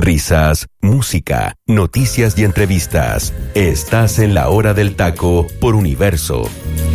Risas, música, noticias y entrevistas. Estás en La Hora del Taco por Universo.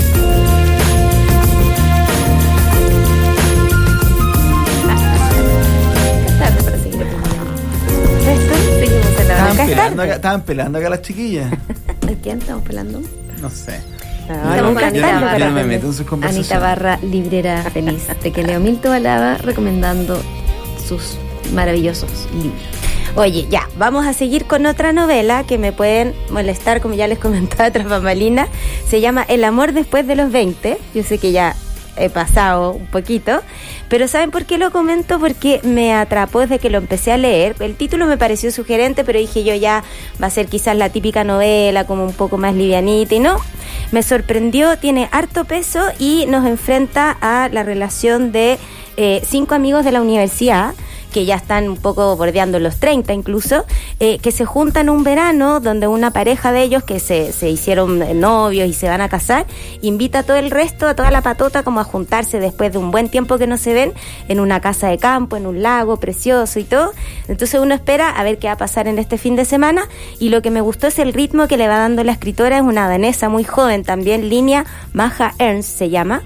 Estaban pelando acá las chiquillas. ¿A quién estamos pelando? No sé. Estamos con Anita Barra. Yo no me meto en sus conversaciones. Anita Barra, librera feliz, de que Leo Milton Alaba recomendando sus maravillosos libros. Oye, ya, vamos a seguir con otra novela que me pueden molestar, como ya les comentaba tras bambalinas. Se llama El amor después de los 20. Yo sé que ya he pasado un poquito, pero ¿saben por qué lo comento? Porque me atrapó desde que lo empecé a leer. El título me pareció sugerente, pero dije yo ya va a ser quizás la típica novela, como un poco más livianita, y no. Me sorprendió, tiene harto peso y nos enfrenta a la relación de 5 amigos de la universidad, que ya están un poco bordeando los 30 incluso, que se juntan un verano donde una pareja de ellos que se hicieron novios y se van a casar, invita a todo el resto, a toda la patota, como a juntarse después de un buen tiempo que no se ven, en una casa de campo, en un lago precioso y todo. Entonces uno espera a ver qué va a pasar en este fin de semana, y lo que me gustó es el ritmo que le va dando la escritora. Es una danesa muy joven también, Linnea Maja Ernst se llama.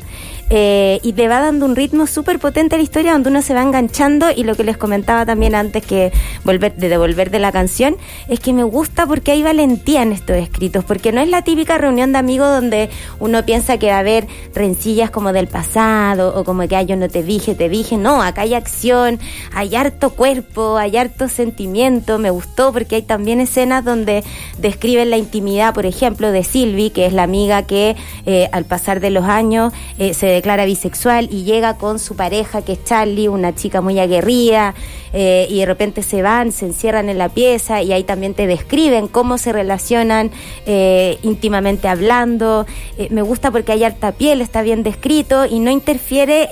Y le va dando un ritmo súper potente a la historia, donde uno se va enganchando. Y lo que les comentaba también antes de volver de la canción, es que me gusta porque hay valentía en estos escritos, porque no es la típica reunión de amigos donde uno piensa que va a haber rencillas como del pasado, o como que yo no te dije, no, acá hay acción, hay harto cuerpo, hay harto sentimiento. Me gustó porque hay también escenas donde describen la intimidad, por ejemplo, de Sylvie, que es la amiga que al pasar de los años se declara bisexual y llega con su pareja, que es Charlie, una chica muy aguerrida, y de repente se encierran en la pieza, y ahí también te describen cómo se relacionan íntimamente hablando. Me gusta porque hay harta piel, está bien descrito y no interfiere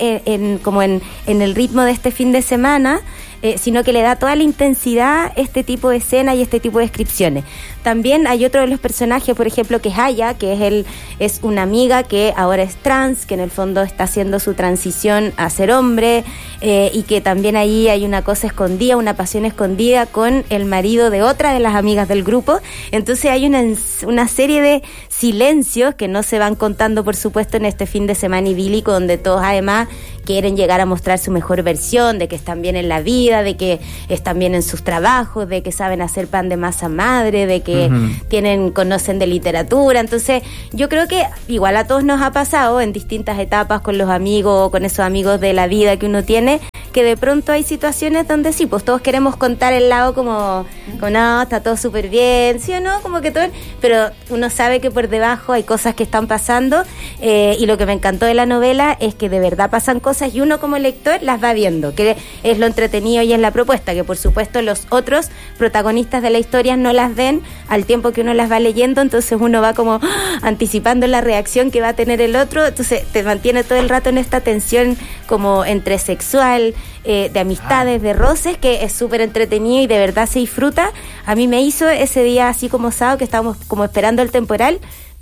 en el ritmo de este fin de semana, sino que le da toda la intensidad este tipo de escena y este tipo de descripciones. También hay otro de los personajes, por ejemplo, que es Aya, que es una amiga que ahora es trans, que en el fondo está haciendo su transición a ser hombre, y que también ahí hay una cosa escondida, una pasión escondida con el marido de otra de las amigas del grupo. Entonces hay una serie de silencios que no se van contando, por supuesto, en este fin de semana idílico, donde todos además quieren llegar a mostrar su mejor versión, de que están bien en la vida, de que están bien en sus trabajos, de que saben hacer pan de masa madre, de que conocen de literatura. Entonces yo creo que igual a todos nos ha pasado en distintas etapas con los amigos, con esos amigos de la vida que uno tiene, que de pronto hay situaciones donde sí, pues todos queremos contar el lado como no, está todo súper bien, sí o no, como que todo, pero uno sabe que por debajo hay cosas que están pasando, y lo que me encantó de la novela es que de verdad pasan cosas y uno como lector las va viendo, que es lo entretenido y es la propuesta, que por supuesto los otros protagonistas de la historia no las ven al tiempo que uno las va leyendo, entonces uno va como anticipando la reacción que va a tener el otro, entonces te mantiene todo el rato en esta tensión como entre sexual, de amistades, de roces, que es súper entretenido y de verdad se disfruta. A mí me hizo ese día así como sábado, que estábamos como esperando el temporal,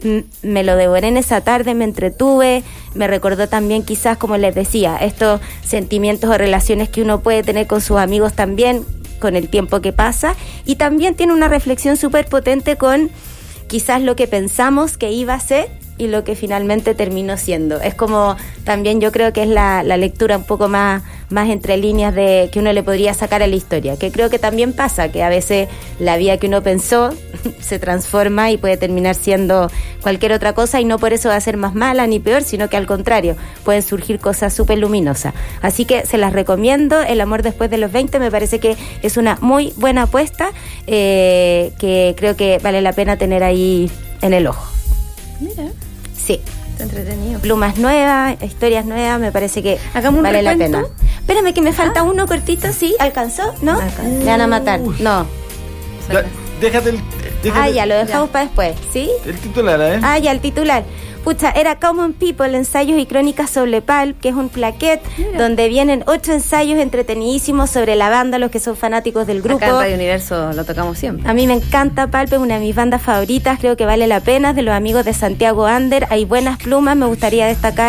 me lo devoré en esa tarde, me entretuve, me recordó también quizás, como les decía, estos sentimientos o relaciones que uno puede tener con sus amigos también, con el tiempo que pasa, y también tiene una reflexión súper potente con quizás lo que pensamos que iba a ser y lo que finalmente terminó siendo. Es como, también yo creo que es la lectura un poco más entre líneas de que uno le podría sacar a la historia, que creo que también pasa, que a veces la vida que uno pensó se transforma y puede terminar siendo cualquier otra cosa, y no por eso va a ser más mala ni peor, sino que al contrario, pueden surgir cosas súper luminosas. Así que se las recomiendo. El amor después de los 20 me parece que es una muy buena apuesta, que creo que vale la pena tener ahí en el ojo. Mira. Sí. Está entretenido. Plumas nuevas, historias nuevas, me parece que hagamos vale la recuento. pena. Espérame que me falta uno cortito, ¿sí? ¿Alcanzó? ¿No? No alcanzó. Me van a matar. No. Déjate Ya, lo dejamos para después, ¿sí? el titular, Ya, el titular. Pucha, era Common People, ensayos y crónicas sobre Pulp, que es un plaquet donde vienen 8 ensayos entretenidísimos sobre la banda, los que son fanáticos del grupo. Acá en Radio Universo lo tocamos siempre. A mí me encanta Pulp, es una de mis bandas favoritas, creo que vale la pena, de los amigos de Santiago Ander. Hay buenas plumas, me gustaría destacar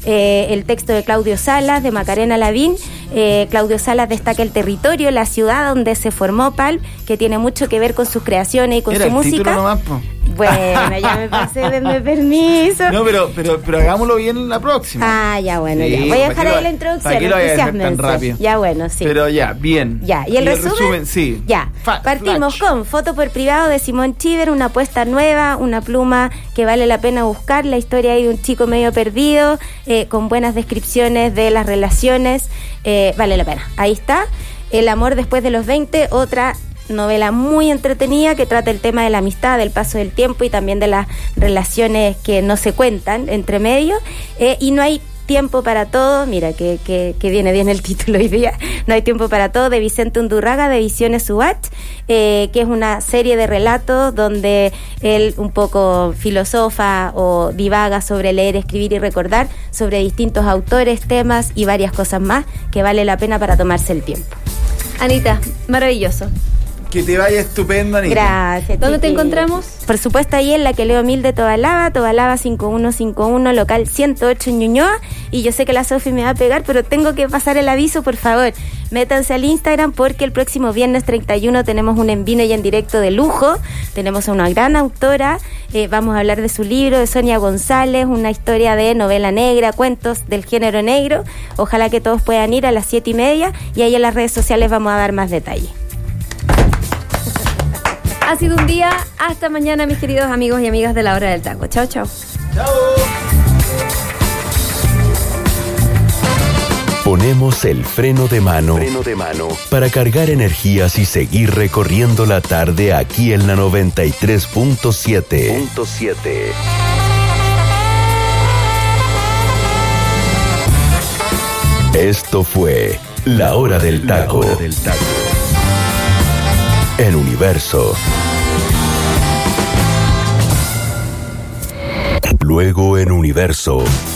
el texto de Claudio Salas, de Macarena Lavín. Claudio Salas destaca el territorio, la ciudad donde se formó Palp, que tiene mucho que ver con sus creaciones y con su música. Título nomás, po. Bueno, ya me pasé, denme permiso. No, pero hagámoslo bien la próxima. Ya, bueno, sí, ya. Voy a dejar ahí la introducción. ¿Para qué lo vayas a dejar tan rápido? Ya, bueno, sí. Pero ya, bien. Ya, ¿y el resumen? Sí. Ya, partimos con Foto por privado de Simón Chiver, una apuesta nueva, una pluma que vale la pena buscar, la historia ahí de un chico medio perdido, con buenas descripciones de las relaciones, vale la pena. Ahí está. El amor después de los 20, otra novela muy entretenida que trata el tema de la amistad, del paso del tiempo y también de las relaciones que no se cuentan entre medio, y no hay tiempo para todo, mira que viene bien el título hoy día, No hay tiempo para todo, de Vicente Undurraga, de Ediciones Subach, que es una serie de relatos donde él un poco filosofa o divaga sobre leer, escribir y recordar, sobre distintos autores, temas y varias cosas más que vale la pena para tomarse el tiempo. Anita, maravilloso. Que te vaya estupendo, Anita. Gracias. ¿Dónde te encontramos? Por supuesto, ahí en la que leo 1000 de Tobalaba 5151, local 108 en Ñuñoa. Y yo sé que la Sofi me va a pegar, pero tengo que pasar el aviso, por favor. Métanse al Instagram porque el próximo viernes 31 tenemos un en vivo y en directo de lujo. Tenemos a una gran autora. Vamos a hablar de su libro, de Sonia González, una historia de novela negra, cuentos del género negro. Ojalá que todos puedan ir a las 7:30 y ahí en las redes sociales vamos a dar más detalles. Ha sido un día. Hasta mañana, mis queridos amigos y amigas de La Hora del Taco. Chao, chao. Chao. Ponemos el freno de mano para cargar energías y seguir recorriendo la tarde aquí en la 93.7. Esto fue La Hora del Taco. En Universo. Luego en Universo.